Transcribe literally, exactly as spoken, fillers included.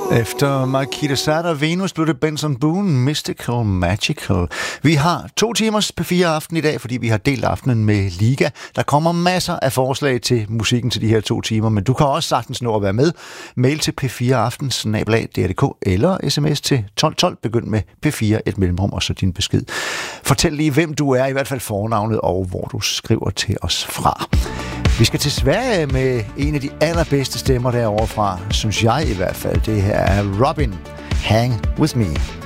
Efter Marquita Sade og Venus blev det Benson Boone, Mystical Magical. Vi har to timers P fire aften i dag, fordi vi har delt aftenen med Liga. Der kommer masser af forslag til musikken til de her to timer, men du kan også sagtens nå at være med. Mail til p fire aften snabel-a d r punktum d k eller sms til tolv tolv. Begynd med P fire, et mellemrum og så din besked. Fortæl lige, hvem du er, i hvert fald fornavnet, og hvor du skriver til os fra. Vi skal til Sverige med en af de allerbedste stemmer derovre fra, synes jeg i hvert fald. Det her er Robin, Hang With Me.